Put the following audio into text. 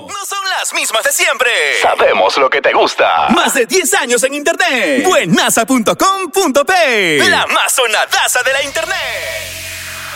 No son las mismas de siempre. Sabemos lo que te gusta. Más de 10 años en internet. Buenaza.com.p. La más sonadaza de la internet.